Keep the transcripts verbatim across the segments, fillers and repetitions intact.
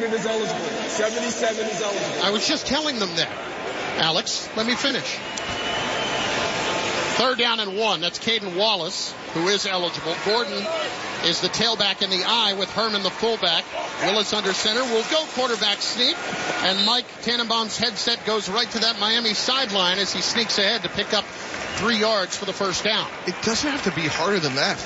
seventy-seven is eligible. seventy-seven is eligible. I was just telling them that. Alex, let me finish. Third down and one. That's Caden Wallace, who is eligible. Gordon is the tailback in the I with Herman the fullback. Willis under center. Will go quarterback sneak. And Mike Tannenbaum's headset goes right to that Miami sideline as he sneaks ahead to pick up three yards for the first down. It doesn't have to be harder than that.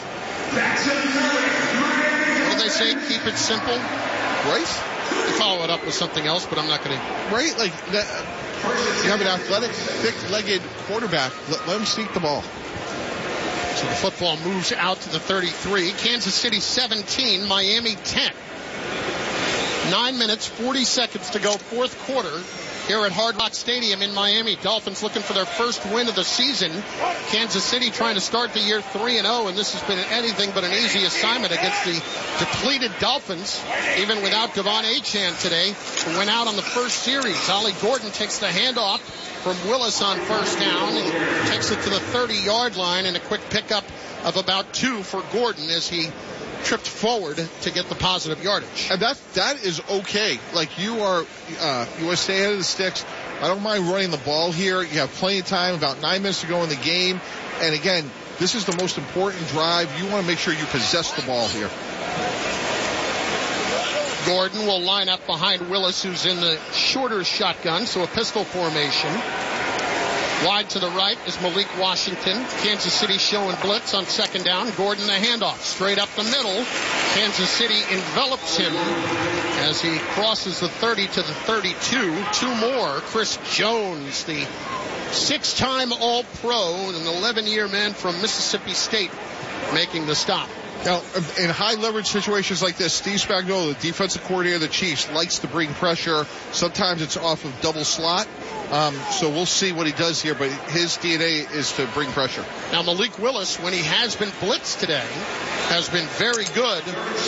What do they say? Keep it simple. Right? They follow it up with something else, but I'm not going to. Right? Like that. You have an athletic, thick-legged quarterback. Let, let him sneak the ball. So the football moves out to the thirty-three. Kansas City seventeen, Miami ten. Nine minutes, forty seconds to go, fourth quarter here at Hard Rock Stadium in Miami. Dolphins looking for their first win of the season. Kansas City trying to start the year three and oh, and this has been anything but an easy assignment against the depleted Dolphins, even without Devon Achane today, who went out on the first series. Ollie Gordon takes the handoff from Willis on first down and takes it to the thirty-yard line, and a quick pickup of about two for Gordon as he tripped forward to get the positive yardage. And that that is okay. Like, you are, uh, you want to stay ahead of the sticks. I don't mind running the ball here. You have plenty of time, about nine minutes to go in the game. And again, this is the most important drive. You want to make sure you possess the ball here. Gordon will line up behind Willis, who's in the shorter shotgun, so a pistol formation. Wide to the right is Malik Washington. Kansas City showing blitz on second down. Gordon the handoff. Straight up the middle. Kansas City envelops him as he crosses the thirty to the thirty-two. Two more. Chris Jones, the six-time All-Pro and an eleven-year man from Mississippi State, making the stop. Now, in high-leverage situations like this, Steve Spagnuolo, the defensive coordinator of the Chiefs, likes to bring pressure. Sometimes it's off of double slot. Um, so we'll see what he does here, but his D N A is to bring pressure. Now, Malik Willis, when he has been blitzed today, has been very good.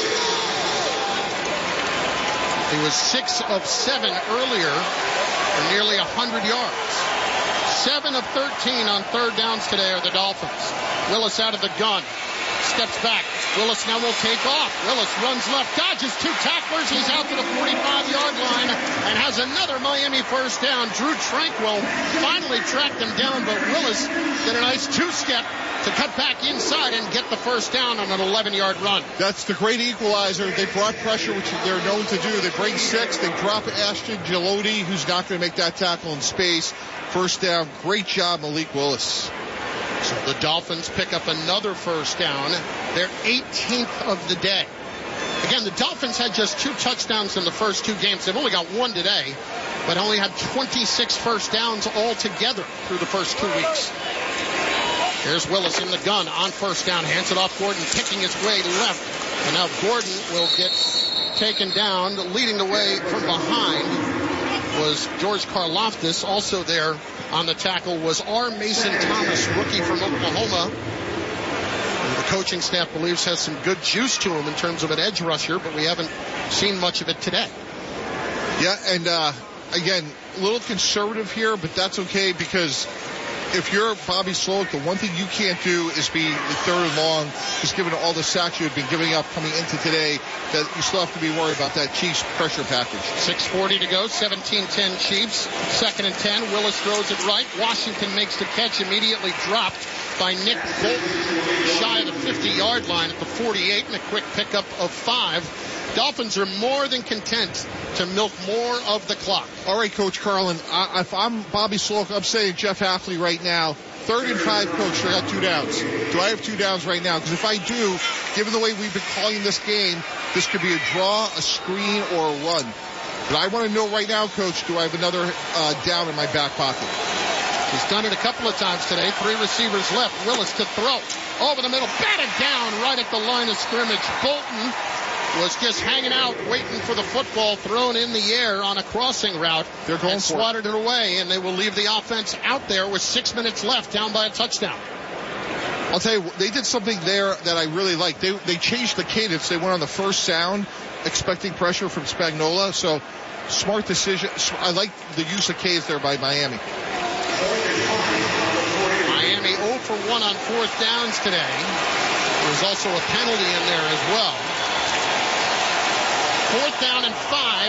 He was six of seven earlier for nearly one hundred yards. seven of thirteen on third downs today are the Dolphins. Willis out of the gun. Steps back. Willis now will take off. Willis runs left, dodges two tacklers. He's out to the forty-five-yard line and has another Miami first down. Drew Tranquill finally tracked him down, but Willis did a nice two-step to cut back inside and get the first down on an eleven-yard run. That's the great equalizer. They brought pressure, which they're known to do. They bring six. They drop Ashton Gilotti, who's not going to make that tackle in space. First down. Great job, Malik Willis. So the Dolphins pick up another first down. Their eighteenth of the day. Again, the Dolphins had just two touchdowns in the first two games. They've only got one today, but only had twenty-six first downs altogether through the first two weeks. Here's Willis in the gun on first down. Hands it off Gordon, picking his way left. And now Gordon will get taken down. Leading the way from behind was George Karlaftis. Also there on the tackle was R. Mason Thomas, rookie from Oklahoma. And the coaching staff believes has some good juice to him in terms of an edge rusher, but we haven't seen much of it today. Yeah, and uh, again, a little conservative here, but that's okay, because if you're Bobby Slowick, the one thing you can't do is be the third and long, just given all the sacks you've been giving up coming into today, that you still have to be worried about that Chiefs pressure package. six forty to go, seventeen ten Chiefs. Second and ten, Willis throws it right. Washington makes the catch, immediately dropped by Nick Bolton, shy of the fifty-yard line at the forty-eight, and a quick pickup of five. Dolphins are more than content to milk more of the clock. All right, Coach Carlin, I, if I'm Bobby Slowick, I'm saying Jeff Hafley right now, third and five, Coach, I got two downs. Do I have two downs right now? Because if I do, given the way we've been calling this game, this could be a draw, a screen, or a run. But I want to know right now, Coach, do I have another uh, down in my back pocket? He's done it a couple of times today. Three receivers left. Willis to throw. Over the middle, batted down right at the line of scrimmage. Bolton was just hanging out, waiting for the football thrown in the air on a crossing route. They're going and for swatted it. it away, and they will leave the offense out there with six minutes left, down by a touchdown. I'll tell you, they did something there that I really like. They they changed the cadence. They went on the first sound, expecting pressure from Spagnuolo. So, smart decision. I like the use of K's there by Miami. Miami oh for one on fourth downs today. There's also a penalty in there as well. Fourth down and five.